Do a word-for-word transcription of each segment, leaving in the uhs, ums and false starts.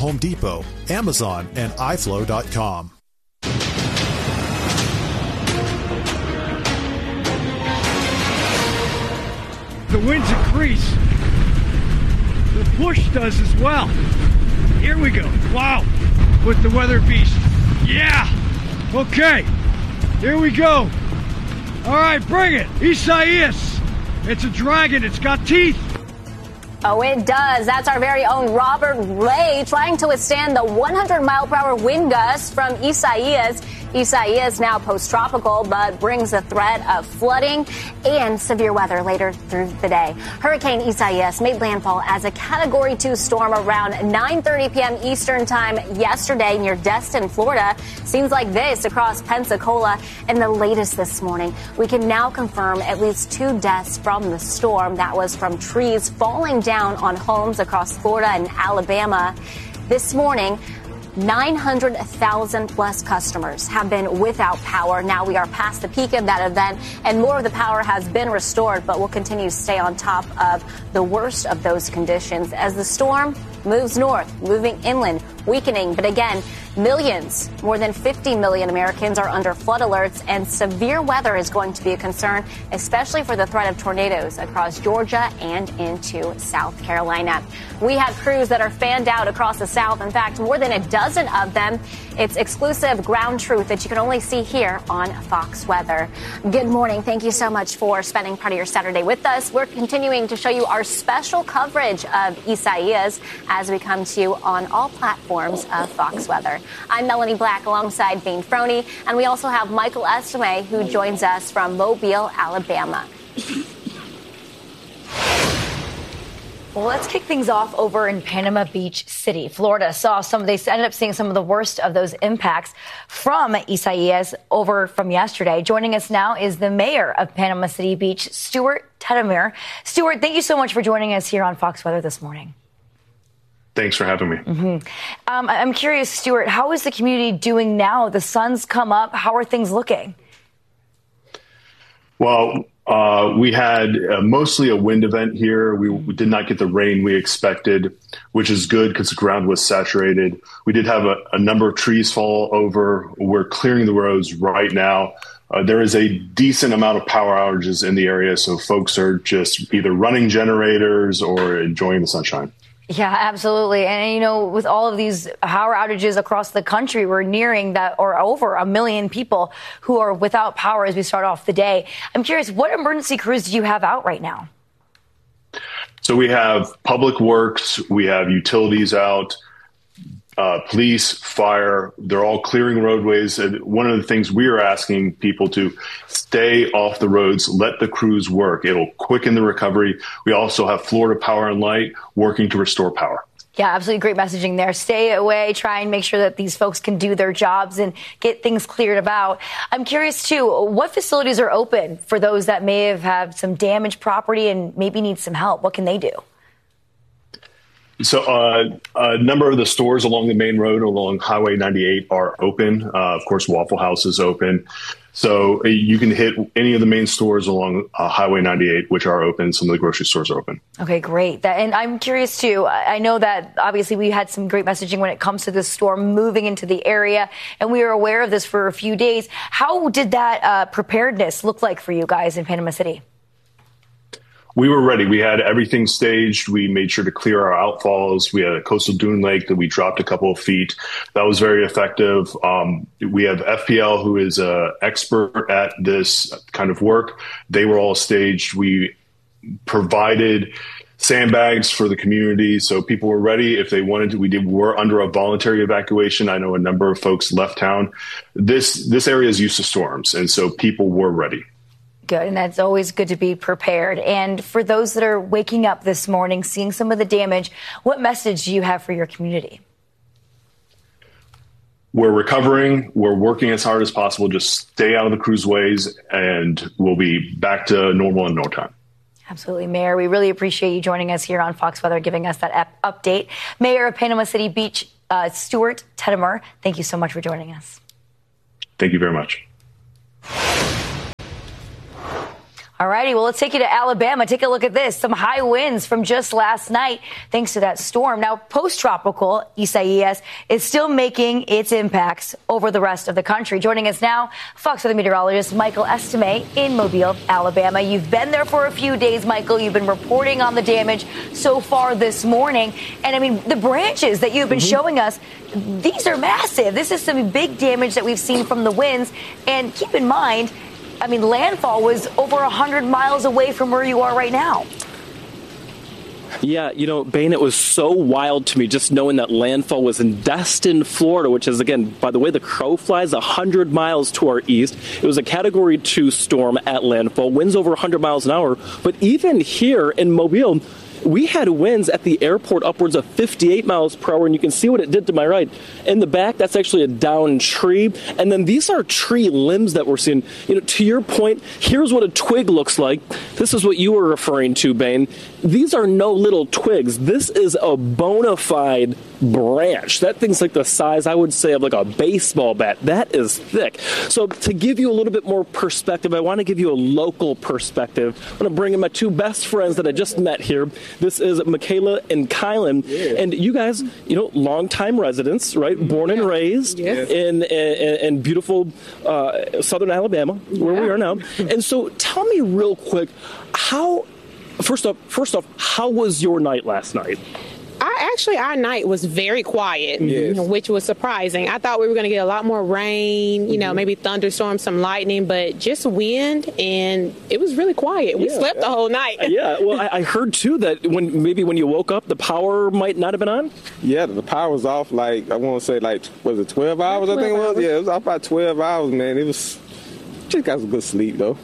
Home Depot, Amazon, and i flow dot com. The winds increase. The push does as well. Here we go. Wow. With the weather beast. Yeah. Okay. Here we go. All right, bring it. Isaias. It's a dragon. It's got teeth. Oh, it does. That's our very own Robert Ray trying to withstand the one hundred mile per hour wind gusts from Isaias. Isaias now post-tropical, but brings the threat of flooding and severe weather later through the day. Hurricane Isaias made landfall as a Category two storm around nine thirty p.m. Eastern time yesterday near Destin, Florida. Scenes like this across Pensacola. And the latest this morning, we can now confirm at least two deaths from the storm. That was from trees falling down on homes across Florida and Alabama. This morning, nine hundred thousand plus customers have been without power. Now we are past the peak of that event, and more of the power has been restored, but we'll continue to stay on top of the worst of those conditions as the storm moves north, moving inland, weakening. But again, millions, more than fifty million Americans are under flood alerts, and severe weather is going to be a concern, especially for the threat of tornadoes across Georgia and into South Carolina. We have crews that are fanned out across the South. In fact, more than a dozen of them. It's exclusive ground truth that you can only see here on Fox Weather. Good morning. Thank you so much for spending part of your Saturday with us. We're continuing to show you our special coverage of Isaias as we come to you on all platforms of Fox Weather. I'm Melanie Black alongside Bain Froney, and we also have Michael Estime, who joins us from Mobile, Alabama. Well, let's kick things off over in Panama Beach City, Florida. Saw some, they ended up seeing some of the worst of those impacts from Isaias over from yesterday. Joining us now is the mayor of Panama City Beach, Stuart Tetemir. Stuart, thank you so much for joining us here on Fox Weather this morning. Thanks for having me. Mm-hmm. Um, I'm curious, Stuart, how is the community doing now? The sun's come up. How are things looking? Well, uh, we had uh, mostly a wind event here. We, we did not get the rain we expected, which is good because the ground was saturated. We did have a, a number of trees fall over. We're clearing the roads right now. Uh, there is a decent amount of power outages in the area, so folks are just either running generators or enjoying the sunshine. Yeah, absolutely. And, you know, with all of these power outages across the country, we're nearing that or over a million people who are without power as we start off the day. I'm curious, what emergency crews do you have out right now? So we have public works, we have utilities out, uh, police, fire. They're all clearing roadways. And one of the things we are asking people to stay off the roads, let the crews work. It'll quicken the recovery. We also have Florida Power and Light working to restore power. Yeah, absolutely great messaging there. Stay away, try and make sure that these folks can do their jobs and get things cleared about. I'm curious, too, what facilities are open for those that may have had some damaged property and maybe need some help? What can they do? So uh, a number of the stores along the main road along Highway ninety-eight are open. Uh, of course, Waffle House is open. So uh, you can hit any of the main stores along uh, Highway ninety-eight, which are open. Some of the grocery stores are open. Okay, great. That, and I'm curious, too. I know that obviously we had some great messaging when it comes to this storm moving into the area, and we were aware of this for a few days. How did that uh, preparedness look like for you guys in Panama City? We were ready. We had everything staged. We made sure to clear our outfalls. We had a coastal dune lake that we dropped a couple of feet. That was very effective. Um, we have F P L, who is an expert at this kind of work. They were all staged. We provided sandbags for the community, so people were ready if they wanted to. We did were under a voluntary evacuation. I know a number of folks left town. This this area is used to storms, and so people were ready. Good. And that's always good to be prepared. And for those that are waking up this morning, seeing some of the damage, what message do you have for your community? We're recovering. We're working as hard as possible. Just stay out of the cruiseways, and we'll be back to normal in no time. Absolutely, Mayor. We really appreciate you joining us here on Fox Weather, giving us that ep- update. Mayor of Panama City Beach, uh, Stuart Tetemir, thank you so much for joining us. Thank you very much. All All righty, well, let's take you to Alabama. Take a look at this. Some high winds from just last night thanks to that storm. Now, post-tropical Isaias is still making its impacts over the rest of the country. Joining us now, Fox weather meteorologist Michael Estime in Mobile, Alabama. You've been there for a few days, Michael. You've been reporting on the damage so far this morning. And, I mean, the branches that you've been mm-hmm. showing us, these are massive. This is some big damage that we've seen from the winds. And keep in mind, I mean, landfall was over one hundred miles away from where you are right now. Yeah, you know, Bain, it was so wild to me just knowing that landfall was in Destin, Florida, which is, again, by the way the crow flies, one hundred miles to our east. It was a Category two storm at landfall, winds over one hundred miles an hour. But even here in Mobile, we had winds at the airport upwards of fifty-eight miles per hour, and you can see what it did to my right. In the back, that's actually a downed tree. And then these are tree limbs that we're seeing. You know, to your point, here's what a twig looks like. This is what you were referring to, Bain. These are no little twigs. This is a bona fide branch. That thing's like the size, I would say, of like a baseball bat. That is thick. So to give you a little bit more perspective, I want to give you a local perspective. I'm going to bring in my two best friends that I just met here. This is Michaela and Kylan. Yeah. And you guys, you know, longtime residents, right? Born and raised yeah. in, in, in beautiful uh, southern Alabama, where yeah. we are now. And so tell me real quick, how, first off, first off, how was your night last night? Our, actually, our night was very quiet, yes. which was surprising. I thought we were going to get a lot more rain, you know, mm-hmm. maybe thunderstorms, some lightning, but just wind, and it was really quiet. We yeah. slept the whole night. Yeah, well, I, I heard, too, that when maybe when you woke up, the power might not have been on? Yeah, the power was off, like, I want to say, like, was it twelve hours, twelve I think it was? Hours. Yeah, it was off about twelve hours, man. It was... Just got some good sleep, though.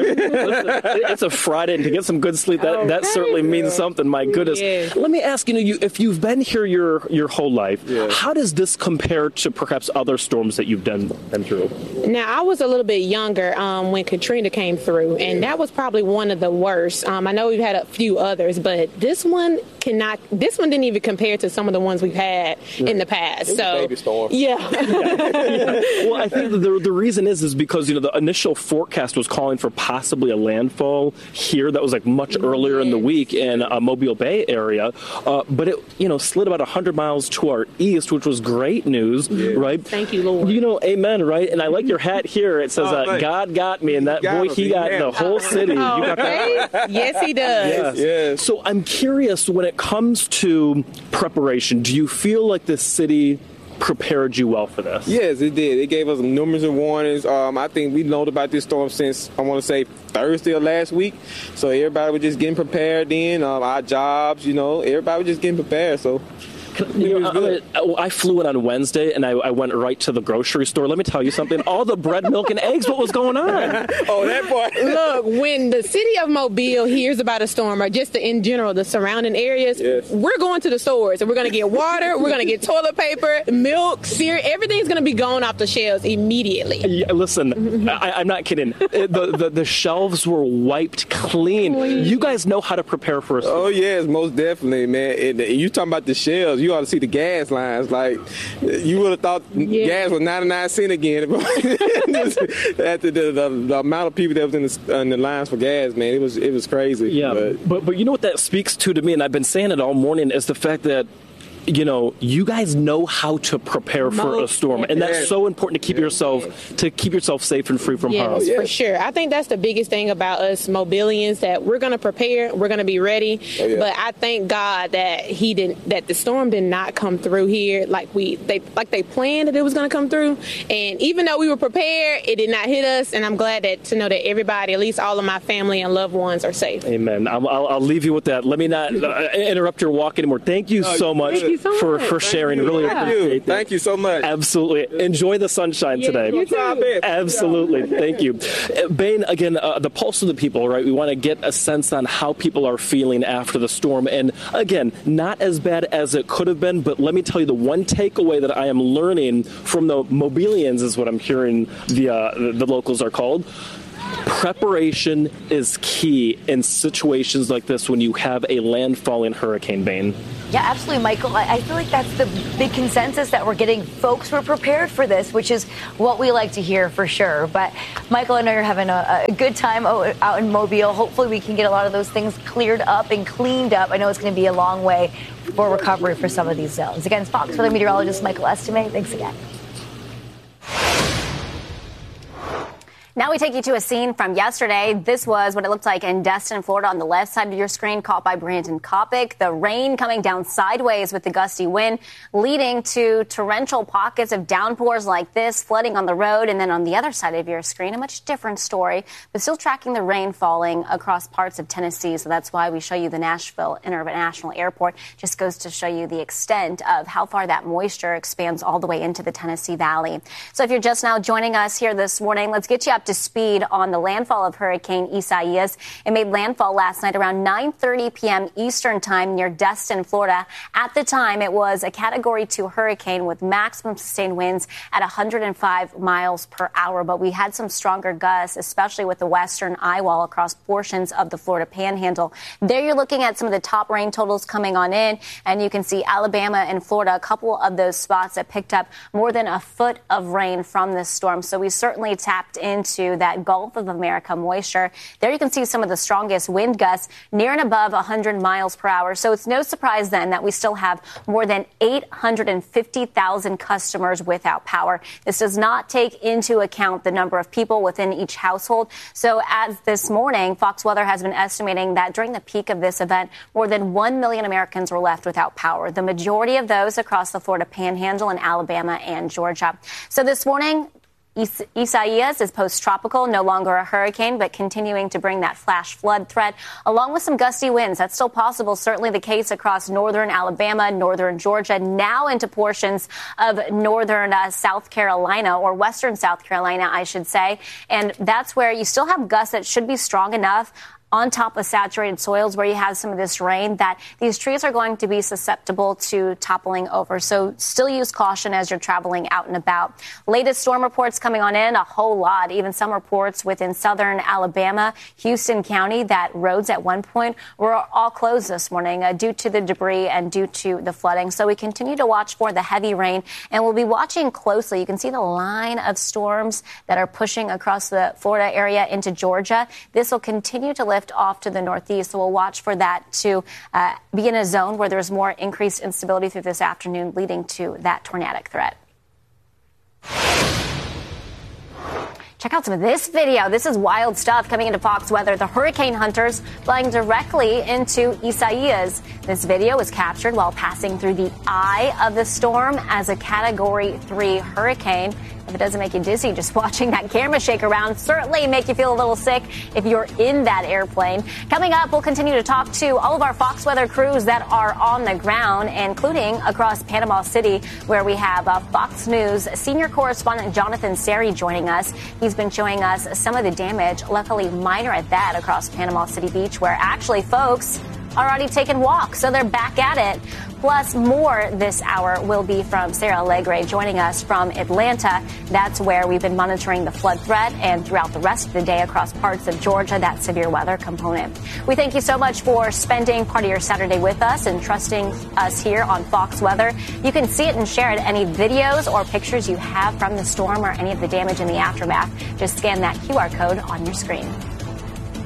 It's a Friday, and to get some good sleep, that, okay. that certainly means something. My goodness. Yeah. Let me ask you, know, you, if you've been here your your whole life, yeah. how does this compare to perhaps other storms that you've done been through? Now, I was a little bit younger um, when Katrina came through, and that was probably one of the worst. Um, I know we've had a few others, but this one cannot. This one didn't even compare to some of the ones we've had yeah. in the past. It was so, a baby storm. Yeah. yeah. Well, I think the the reason is is because you know the initial forecast was calling for possibly a landfall here that was like much earlier in the week in uh, Mobile Bay area, uh, but it you know slid about one hundred miles to our east, which was great news, yeah. right? Thank you, Lord. You know, amen, right? And I like your hat here. It says, uh, "God got me," and that boy, he got the whole city. Oh, you got that right? Yes, he does. Yes. yes. So I'm curious, when it comes to preparation, do you feel like this city prepared you well for this? Yes, it did. It gave us numerous of warnings. Um, I think we known about this storm since, I want to say, Thursday of last week. So everybody was just getting prepared then. Um, our jobs, you know, everybody was just getting prepared. So You know, I, I flew in on Wednesday, and I, I went right to the grocery store. Let me tell you something. All the bread, milk, and eggs, what was going on? Oh, that part. Look, when the city of Mobile hears about a storm, or just the, in general, the surrounding areas, yes. we're going to the stores, and we're going to get water, we're going to get toilet paper, milk, cereal. Everything's going to be going off the shelves immediately. Yeah, listen, I, I'm not kidding. The, the, the shelves were wiped clean. You guys know how to prepare for a storm. Oh, yes, most definitely, man. And you talking about the shelves. You You ought to see the gas lines. Like, you would have thought yeah. gas was ninety-nine cents again. After the, the, the amount of people that was in the, in the lines for gas, man, it was it was crazy. Yeah, but, but but you know what that speaks to to me, and I've been saying it all morning, is the fact that, you know, you guys know how to prepare for a storm, and that's so important to keep yourself to keep yourself safe and free from yes, harm. Yes, for sure. I think that's the biggest thing about us Mobilians, that we're going to prepare, we're going to be ready. Oh, yeah. But I thank God that he didn't, that the storm did not come through here like we they like they planned that it was going to come through. And even though we were prepared, it did not hit us. And I'm glad that to know that everybody, at least all of my family and loved ones, are safe. Amen. I'll, I'll, I'll leave you with that. Let me not uh, interrupt your walk anymore. Thank you so much. Thank you so for much. for sharing. Really yeah. appreciate that. Thank you so much. Absolutely. Enjoy the sunshine yeah, today. You too. Absolutely. Thank you. Uh, Bain, again, uh, the pulse of the people, right? We want to get a sense on how people are feeling after the storm. And again, not as bad as it could have been, but let me tell you, the one takeaway that I am learning from the Mobilians is what I'm hearing the, uh, the, the locals are called. Preparation is key in situations like this when you have a landfalling hurricane, Bain. Yeah, absolutely, Michael. I feel like that's the big consensus that we're getting. Folks were prepared for this, which is what we like to hear for sure. But, Michael, I know you're having a, a good time out in Mobile. Hopefully we can get a lot of those things cleared up and cleaned up. I know it's going to be a long way for recovery for some of these zones. Again, Fox weather meteorologist Michael Estime, thanks again. Now we take you to a scene from yesterday. This was what it looked like in Destin, Florida, on the left side of your screen, caught by Brandon Kopic. The rain coming down sideways with the gusty wind, leading to torrential pockets of downpours like this, flooding on the road. And then on the other side of your screen, a much different story, but still tracking the rain falling across parts of Tennessee. So that's why we show you the Nashville International Airport. Just goes to show you the extent of how far that moisture expands all the way into the Tennessee Valley. So if you're just now joining us here this morning, let's get you up to speed on the landfall of Hurricane Isaias. It made landfall last night around nine thirty p.m. Eastern time near Destin, Florida. At the time, it was a Category two hurricane with maximum sustained winds at one hundred five miles per hour. But we had some stronger gusts, especially with the western eye wall across portions of the Florida Panhandle. There you're looking at some of the top rain totals coming on in, and you can see Alabama and Florida, a couple of those spots that picked up more than a foot of rain from this storm. So we certainly tapped into that Gulf of America moisture. There you can see some of the strongest wind gusts near and above one hundred miles per hour. So it's no surprise then that we still have more than eight hundred fifty thousand customers without power. This does not take into account the number of people within each household. So as this morning, Fox Weather has been estimating that during the peak of this event, more than one million Americans were left without power. The majority of those across the Florida Panhandle in Alabama and Georgia. So this morning, Is- Isaias is post-tropical, no longer a hurricane, but continuing to bring that flash flood threat, along with some gusty winds. That's still possible, certainly the case across northern Alabama, northern Georgia, now into portions of northern uh, South Carolina, or western South Carolina, I should say. And that's where you still have gusts that should be strong enough on top of saturated soils where you have some of this rain that these trees are going to be susceptible to toppling over. So still use caution as you're traveling out and about. Latest storm reports coming on in, a whole lot. Even some reports within southern Alabama, Houston County, that roads at one point were all closed this morning uh, due to the debris and due to the flooding. So we continue to watch for the heavy rain, and we'll be watching closely. You can see the line of storms that are pushing across the Florida area into Georgia. This will continue to lift off to the northeast, so we'll watch for that to uh, be in a zone where there's more increased instability through this afternoon, leading to that tornadic threat. Check out some of this video. This is wild stuff coming into Fox Weather. The hurricane hunters flying directly into Isaias. This video was captured while passing through the eye of the storm as a Category three hurricane. If it doesn't make you dizzy, just watching that camera shake around certainly make you feel a little sick if you're in that airplane. Coming up, we'll continue to talk to all of our Fox Weather crews that are on the ground, including across Panama City, where we have uh, Fox News senior correspondent Jonathan Seri joining us. He's been showing us some of the damage, luckily minor at that, across Panama City Beach, where actually folks are already taking walks, so they're back at it. Plus, more this hour will be from Sarah Allegre joining us from Atlanta. That's where we've been monitoring the flood threat, and throughout the rest of the day across parts of Georgia, that severe weather component. We thank you so much for spending part of your Saturday with us and trusting us here on Fox Weather. You can see it and share it. Any videos or pictures you have from the storm or any of the damage in the aftermath, just scan that Q R code on your screen.